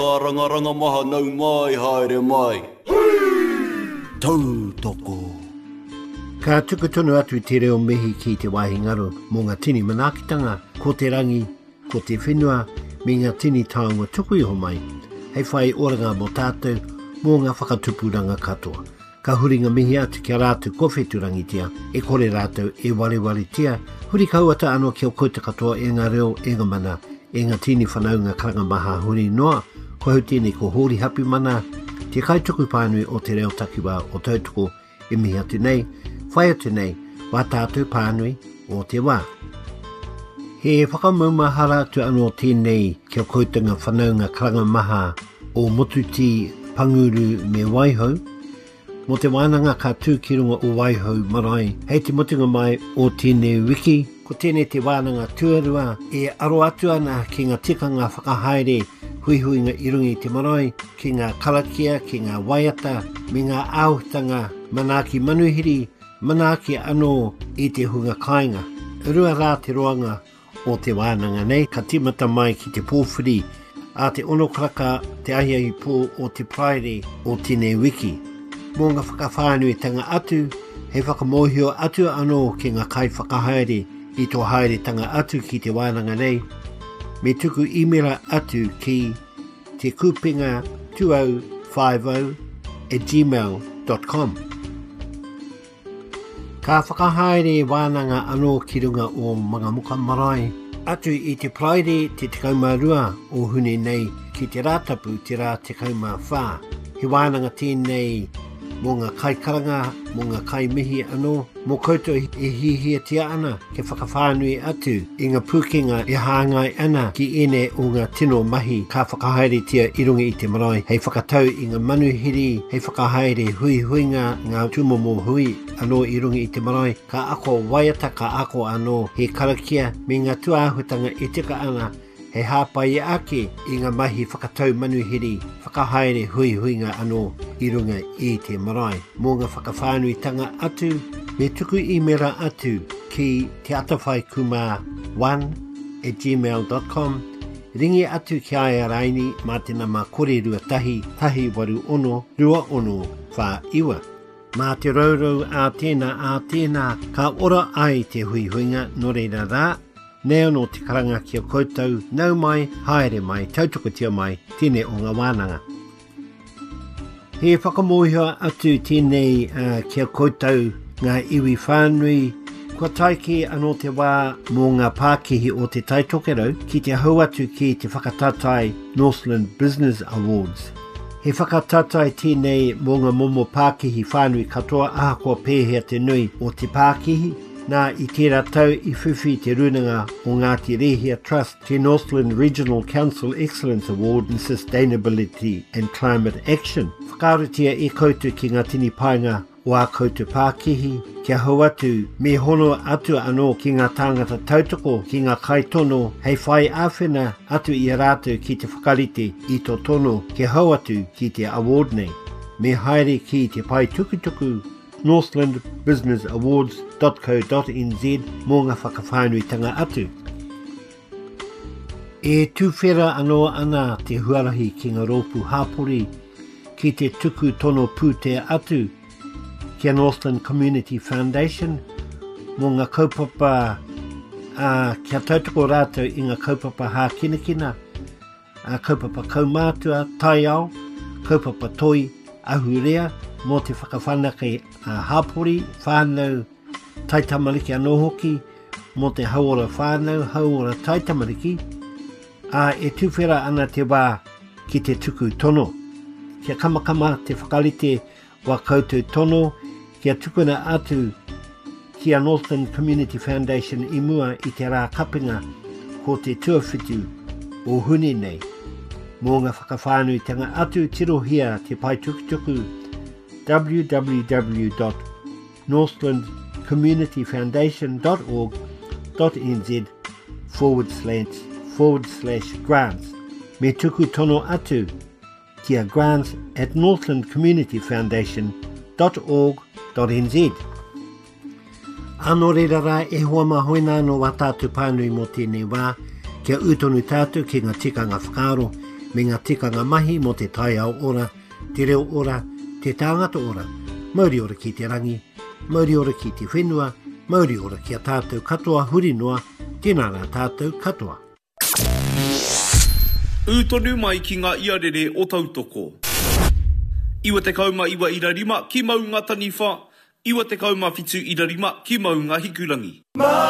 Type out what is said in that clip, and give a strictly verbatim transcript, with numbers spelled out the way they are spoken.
Rangaranga maha nau mai haere mai. Tau toko. Ka tuku tonu atu te reo mihi ki te wāhi ngaro mō ngā tini manakitanga, ko te rangi, ko te whenua, me ngā tini taonga tuku iho mai. Hei whai oranga mō tātou mō ngā whakatupuranga katoa. Ka huri ngā mihi atu kia rātou kowheturangi tia, e kore rātou e wale wale tia, huri kauata anō kia kouta katoa e ngā reo e ngā mana, e ngā tini whanau ngā karanga maha huri noa, ko hau tēnei ko hori hapi mana, te kaituku pānui o te reo takiwa o tautoko e mihi atu nei, whai atu nei, wā tātou pānui o te wā. He whakamaumahara atu anō tēnei kia koutunga whanau ngā karanga maha o motuti panguru me waihau, mo te wānanga ka tū ki runga o waihau marae, hei te mutunga mai o tēnei wiki, ko tēnei te wānanga tuarua e aro atu ana ki ngā tikanga whakahaere hui hui ngā irungi te marae, ki ngā kalakia, ki ngā waiata, me ngā āutanga, manaki manuhiri, manaki anō i te hunga kāinga. Rua rā te roanga o te wānanga nei, ka timata mai ki te pōwhiri, a te ono kraka te ahiahi pō o te praere o tēnei wiki. Mō ngā whakawhānuitanga atu, he whakamohio atu anō ki ngā kai whakahaere i tō haere tanga atu ki te wānanga nei, me tuku imera atu ki te kupinga two oh five oh at gmail dot com. Ka whakahaere wānanga anō ki runga o Mangamuka Marae, atu i te praere te tekauma rua o hune nei ki te rātapu te rā tekauma whā. He wānanga tēnei mō ngā kai karanga, mō ngā kai mihi anō, mō koutou e hihia tia ana ke whakawhānui atu i ngā pūkenga e hāngai ana ki ene o ngā tino mahi ka whakahaere tia i runga i te marae, hei whakatau i ngā manuhiri, hei whakahaere hui huinga ngā tūmomo hui anō i runga i te marae, ka ako waiata ka ako anō he karakia me ngā tuāhutanga e tika ana he hāpai ake i ngā mahi whakatau manuhiri, whakahaere hui huinga anō i runga i te marae. Mō ngā whakawhānuitanga atu, me tuku imera atu ki te atawhai kuma one at gmail dot com, ringi atu ki aia raini mā te nama kore rua tahi, tahi waru ono, rua ono, wha iwa. Mā te raurau a tēnā a tēnā, ka ora ai te hui huinga no reira rā, neo no te karanga kia koutou, nau mai, haere mai, tautokotia mai, tēnei o ngā wānanga. He whakamohia atu tēnei uh, kia koutou ngā iwi whānui, kua taiki anō te wā mō ngā pākihi o te taitokerau ki te hau atu ki te whakatatai Northland Business Awards. He whakatatai tēnei mō ngā momo pākihi whānui katoa ahakoa pēhea te nui o te pākihi, nā i tērā tau i whiwhi te runanga o Ngāti Rehia Trust te Northland Regional Council Excellence Award in Sustainability and Climate Action. Whakaaratia e koutou ki ngā tini painga o a koutou Pākihi, kia hau atu me hono atu anō ki ngā tāngata tautoko ki ngā kaitono, hei whai āwhena atu i rātou ki te whakarite i tō tono kia hau atu ki te award nei. Me haere ki te pai tukutuku northland business awards dot co dot n z mō ngā whakawhānuitanga atu. E tūwhera anō ana te huarahi ki ngā rōpu hāpori ki te tuku tono pūtea atu kia Northland Community Foundation mō ngā kaupapa uh, kia tautoko rātou i ngā kaupapa hā kinakina, uh, kaupapa kaumātua, taiao, kaupapa toi, ahurea, mō te whakawhanake uh, hāpori, whānau, taitamariki anō hoki, mō te hauora whānau, hauora taitamariki, a uh, e tūwhera ana te wā ki te tuku tono. Kia kamakama te whakarite wā koutou tono, kia tukuna atu kia Northland Community Foundation i mua i te rā kapinga ko te tuawhitu o huni nei. Mō ngā whakawhānuitanga atu tirohia te pai tukutuku w w w dot northland community foundation dot org dot n z forward slash forward slash grants. Me tuku tono atu kia grants at northland community foundation dot org dot n z. Ano reira rā e hoa mahoina no wā tātou pānui mō tēnei wā, kia utonu tātou ki ngā tikanga whakaaro, me ngā tikanga mahi mo te tai au ora, te reo ora, te tāngata ora, mauri ora ki te rangi, mauri ora ki te whenua, mauri ora ki a tātou katoa huri noa, tēnā rā tātou katoa. Ūtonu mai ki ngā iarere o tautoko. Iwa te kauma iwa ira rima ki mau ngā taniwha, iwa te kauma fitu ira rima ki mau ngā hikurangi.